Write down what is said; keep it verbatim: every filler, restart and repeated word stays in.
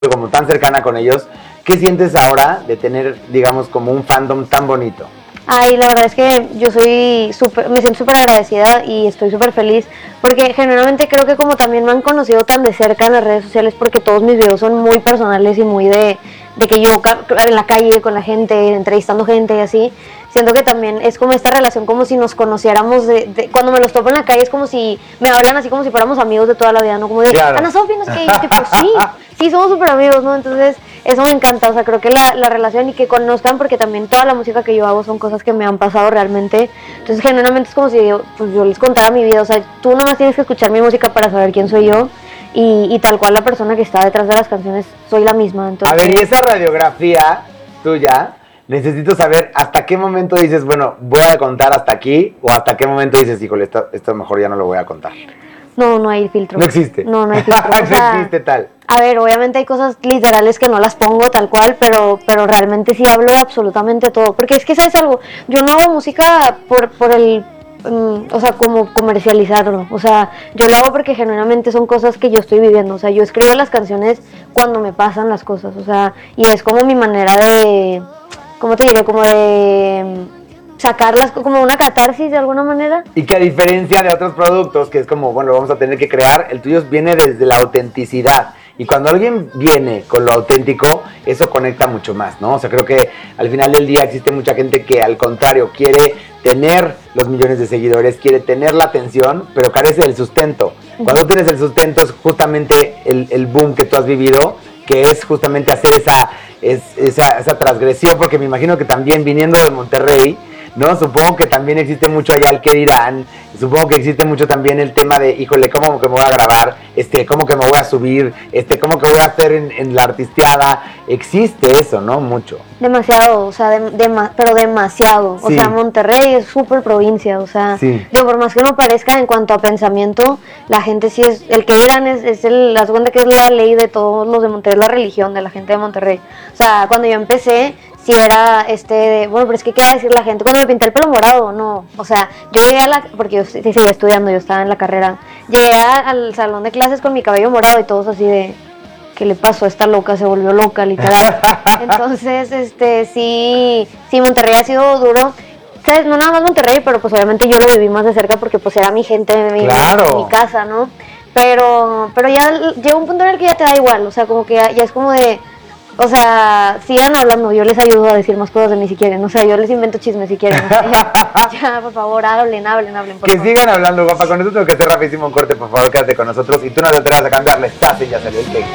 como tan cercana con ellos, ¿qué sientes ahora de tener, digamos, como un fandom tan bonito? Ay, la verdad es que yo soy súper, me siento súper agradecida y estoy súper feliz porque genuinamente creo que como también me han conocido tan de cerca en las redes sociales, porque todos mis videos son muy personales y muy de, de que yo en la calle con la gente, entrevistando gente y así, siento que también es como esta relación como si nos conociéramos, de, de, cuando me los topo en la calle es como si me hablan así como si fuéramos amigos de toda la vida, ¿no? Como de, claro. Ana Sofía, no sé qué, y tipo, sí, sí, somos súper amigos, ¿no? Entonces eso me encanta, o sea, creo que la, la relación y que conozcan, porque también toda la música que yo hago son cosas que me han pasado realmente, entonces genuinamente es como si yo, pues, yo les contara mi vida, o sea, tú nomás tienes que escuchar mi música para saber quién soy yo, y, y tal cual la persona que está detrás de las canciones soy la misma. Entonces, a ver, y esa radiografía tuya, necesito saber hasta qué momento dices, bueno, voy a contar hasta aquí, o hasta qué momento dices, híjole, esto, esto mejor ya no lo voy a contar. No, no hay filtro. No existe. No, no hay filtro. O sea, no existe tal. A ver, obviamente hay cosas literales que no las pongo tal cual, pero, pero realmente sí hablo de absolutamente todo. Porque es que, ¿sabes algo? Yo no hago música por, por el... Um, o sea, como comercializarlo. O sea, yo lo hago porque genuinamente son cosas que yo estoy viviendo. O sea, yo escribo las canciones cuando me pasan las cosas. O sea, y es como mi manera de... ¿Cómo te diré? Como de... sacarlas como una catarsis de alguna manera. Y que a diferencia de otros productos, que es como, bueno, lo vamos a tener que crear, el tuyo viene desde la autenticidad. Y cuando alguien viene con lo auténtico, eso conecta mucho más, ¿no? O sea, creo que al final del día existe mucha gente que al contrario quiere tener los millones de seguidores, quiere tener la atención, pero carece del sustento. Cuando tienes el sustento es justamente el, el boom que tú has vivido, que es justamente hacer esa, es, esa, esa transgresión, porque me imagino que también viniendo de Monterrey, ¿no? Supongo que también existe mucho allá el que dirán, supongo que existe mucho también el tema de, híjole, ¿cómo que me voy a grabar? Este, ¿cómo que me voy a subir? Este, ¿cómo que voy a hacer en, en la artisteada? Existe eso, ¿no? Mucho. Demasiado, o sea, de, de, pero demasiado. Sí. O sea, Monterrey es súper provincia, o sea, sí. Digo, por más que no parezca en cuanto a pensamiento, la gente sí es, el que dirán es, es el, la segunda que es la ley de todos los de Monterrey, la religión de la gente de Monterrey. O sea, cuando yo empecé, si era, este, bueno, pero es que, ¿qué va a decir la gente? Cuando me pinté el pelo morado, no, o sea, yo llegué a la, porque yo sí, seguía estudiando, yo estaba en la carrera, llegué a, al salón de clases con mi cabello morado y todos así de, ¿qué le pasó a esta loca? Se volvió loca, literal. Entonces, este, sí, sí, Monterrey ha sido duro, ¿sabes? No nada más Monterrey, pero pues obviamente yo lo viví más de cerca porque pues era mi gente, mi, claro. mi casa, ¿no? Pero, pero ya llega un punto en el que ya te da igual, o sea, como que ya, ya es como de... O sea, sigan hablando, yo les ayudo a decir más cosas de mí si quieren, o sea, yo les invento chismes si quieren, o sea, ya, ya, por favor, hablen, hablen, hablen, por Que favor. sigan hablando, guapa, con eso tengo que hacer rapidísimo un corte, por favor, quédate con nosotros, y tú no te atreves a cambiarle, estás y ya salió el take.